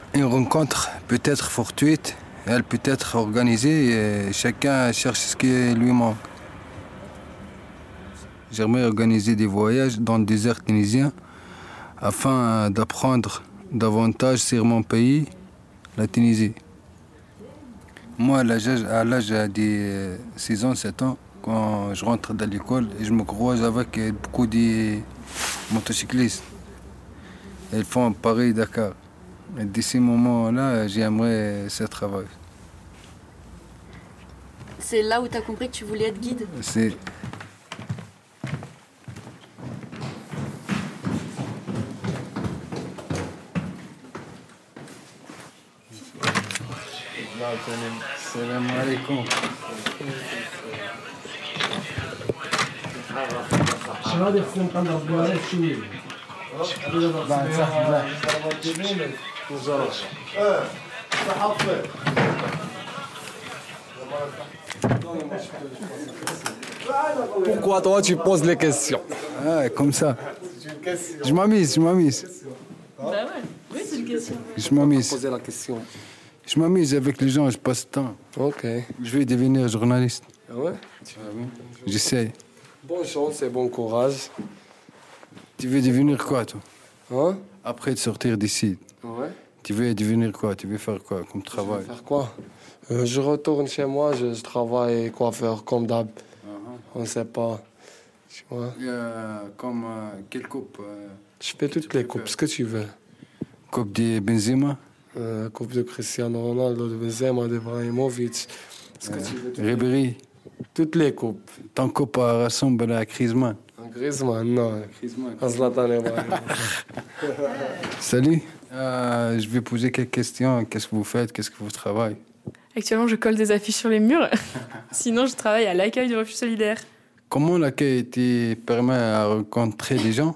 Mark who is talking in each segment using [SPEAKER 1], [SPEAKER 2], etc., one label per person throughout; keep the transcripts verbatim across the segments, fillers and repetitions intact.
[SPEAKER 1] Une rencontre peut être fortuite, elle peut être organisée et chacun cherche ce qui lui manque. J'aimerais organiser des voyages dans le désert tunisien afin d'apprendre davantage sur mon pays, la Tunisie. Moi, à l'âge de six ans, sept ans, quand je rentre dans l'école, je me croise avec beaucoup de motocyclistes. Ils font Paris-Dakar. Et de ces moments-là, j'aimerais ce travail.
[SPEAKER 2] C'est là où tu as compris que tu voulais être guide?
[SPEAKER 1] C'est... Salam alaikum.
[SPEAKER 3] Pourquoi toi tu poses les questions?
[SPEAKER 1] Ah, comme ça. Je m'amuse, je m'amuse.
[SPEAKER 2] Bah ouais, oui, c'est une question.
[SPEAKER 1] Je m'amuse.
[SPEAKER 3] Poser la question.
[SPEAKER 1] Je m'amuse avec les gens, je passe le temps.
[SPEAKER 3] Ok.
[SPEAKER 1] Je vais devenir journaliste.
[SPEAKER 3] Ah ouais?
[SPEAKER 1] J'essaie.
[SPEAKER 3] Bonne chance et bon courage.
[SPEAKER 1] Tu veux devenir quoi, toi?
[SPEAKER 3] Hein?
[SPEAKER 1] Après de sortir d'ici,
[SPEAKER 3] Ouais.
[SPEAKER 1] tu veux devenir quoi? Tu veux faire quoi comme travail?
[SPEAKER 3] Je vais faire quoi? Euh, je retourne chez moi, je, je travaille coiffeur comme d'hab. On ne sait pas. Tu vois?
[SPEAKER 1] Euh, comme euh, quelle coupe? euh,
[SPEAKER 3] Je fais toutes les coupes, ce que tu veux.
[SPEAKER 1] Coupe de Benzema?
[SPEAKER 3] Euh, coupe de Cristiano Ronaldo, de Benzema, de Ibrahimovic. Ce que tu veux. toutes les-
[SPEAKER 1] Ribéry?
[SPEAKER 3] Toutes les coupes.
[SPEAKER 1] Ton coupe ressemble à Griezmann.
[SPEAKER 3] Un Griezmann, non. Un Zlatan Ibrahimovic.
[SPEAKER 1] Salut. Euh, je vais poser quelques questions. Qu'est-ce que vous faites? Qu'est-ce que vous travaillez?
[SPEAKER 2] Actuellement, je colle des affiches sur les murs. Sinon, je travaille à l'accueil du refuge solidaire.
[SPEAKER 1] Comment l'accueil te permet à rencontrer des gens?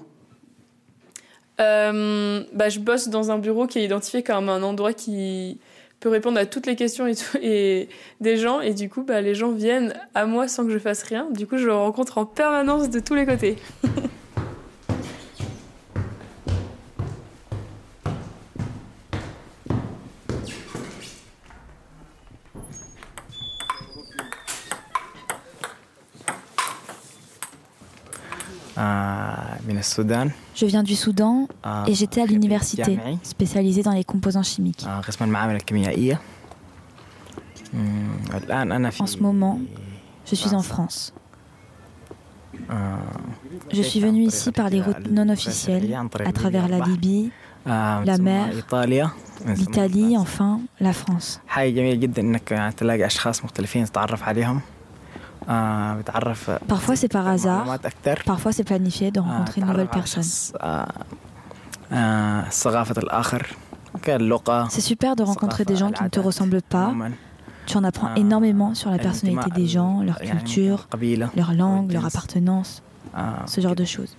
[SPEAKER 2] Euh, bah, je bosse dans un bureau qui est identifié comme un endroit qui peut répondre à toutes les questions et, tout, et des gens. Et du coup, bah, les gens viennent à moi sans que je fasse rien. Du coup, je les rencontre en permanence de tous les côtés.
[SPEAKER 4] Je viens du Soudan et j'étais à l'université, spécialisée dans les composants chimiques. En ce moment, je suis en France. Je suis venue ici par les routes non officielles, à travers la Libye, la mer, l'Italie, enfin la France. Parfois c'est par hasard, parfois c'est planifié de rencontrer une nouvelle personne. C'est super de rencontrer des gens qui ne te ressemblent pas. Tu en apprends énormément sur la personnalité des gens, leur culture, leur langue, leur appartenance, ce genre de choses.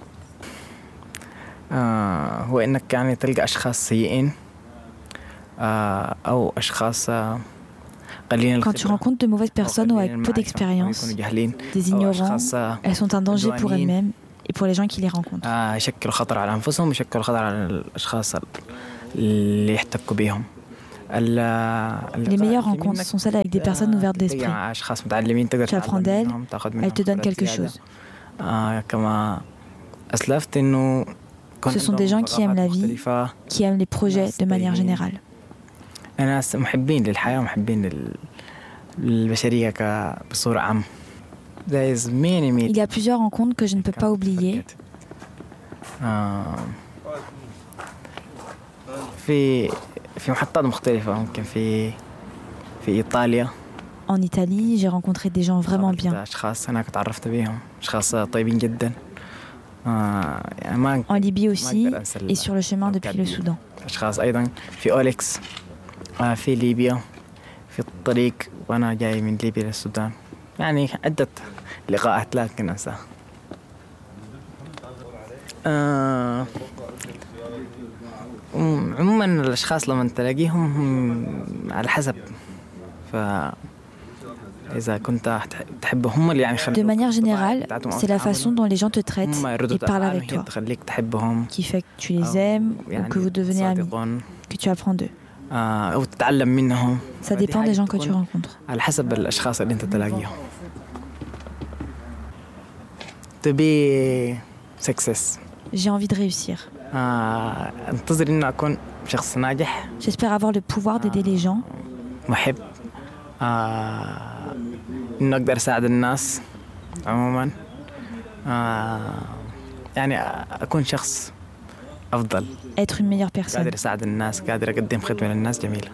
[SPEAKER 4] Quand tu rencontres de mauvaises personnes ou avec peu d'expérience, des ignorants, elles sont un danger pour elles-mêmes et pour les gens qui les rencontrent. Les meilleures rencontres sont celles avec des personnes ouvertes d'esprit. Tu apprends d'elles, elles te donnent quelque chose. Ce sont des gens qui aiment la vie, qui aiment les projets de manière générale. Il y a plusieurs rencontres que je ne peux pas oublier. En Italie, j'ai rencontré des gens vraiment bien. En Libye aussi, et sur le chemin depuis le Soudan.
[SPEAKER 5] في الطريق وأنا جاي من ليبيا للسودان يعني عدة لقاءات لكن أنساها آه عموما الأشخاص لما تلاقيهم على حسب فإذا كنت تحبهم اللي يعني
[SPEAKER 4] De manière générale, c'est la façon dont les gens te traitent et parlent avec toi qui fait que tu les aimes ou que vous devenez amis. que tu apprends d'eux.
[SPEAKER 5] أو تتعلم منهم.
[SPEAKER 4] Ça dépend des gens que tu rencontres.
[SPEAKER 5] على حسب الأشخاص اللي أنت تلاقيهم. To be success.
[SPEAKER 4] J'ai envie de réussir.
[SPEAKER 5] أنتظر إني أكون شخص ناجح.
[SPEAKER 4] J'espère avoir le pouvoir d'aider les gens.
[SPEAKER 5] محب. إنه أقدر أساعد الناس عموما. يعني أكون شخص أفضل.
[SPEAKER 4] Être une meilleure personne.
[SPEAKER 5] قادر أساعد الناس، قادر أقدم خدمة للناس جميلة.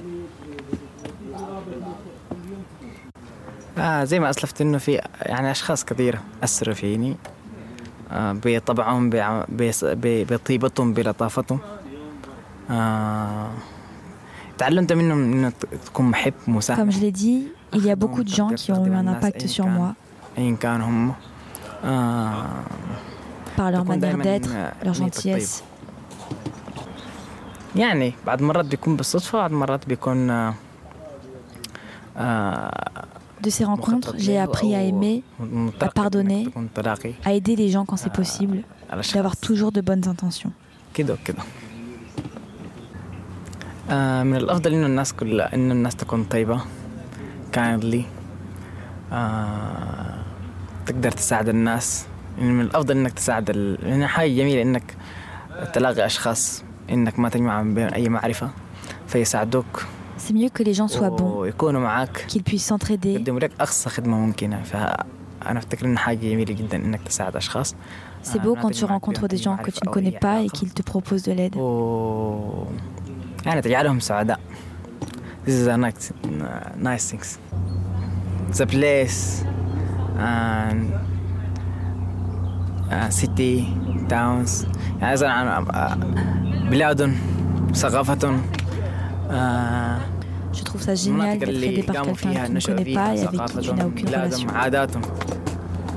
[SPEAKER 5] آه زي ما أسلفت إنه في يعني أشخاص كثيرة أثروا فيني آه بطبعهم بطيبتهم بلطافتهم. آه تعلمت منهم إنه تكون محب مساعد.
[SPEAKER 4] Comme je l'ai dit, il y a beaucoup de gens qui ont eu un impact sur moi.
[SPEAKER 5] أيا كان هم. آه
[SPEAKER 4] par leur manière d'être, leur gentillesse.
[SPEAKER 5] يعني بعد مرات بيكون بالصدفة، بعد مرات بيكون آه
[SPEAKER 4] De ces rencontres, j'ai appris à aimer, à pardonner, à aider les gens quand c'est possible, d'avoir toujours de bonnes intentions.
[SPEAKER 5] كده كده. من الأفضل إنه الناس كلها إنه الناس تكون طيبة، kindly، تقدر تساعد الناس. من الأفضل إنك تساعد ال... لأن حاجة جميلة إنك تلاقي أشخاص إنك ما تجمع بين أي معرفة فيساعدوك.
[SPEAKER 4] C'est mieux que les gens soient bons, qu'ils puissent s'entraider. C'est beau quand tu rencontres des gens que tu ne connais pas et qu'ils te proposent de l'aide.
[SPEAKER 5] This is a nice, nice things. The place and uh, city, towns. يعني بلاد ثقافتهم.
[SPEAKER 4] Je trouve ça génial d'être aidé par quelqu'un que tu ne connais pas et avec qui tu n'as aucune relation.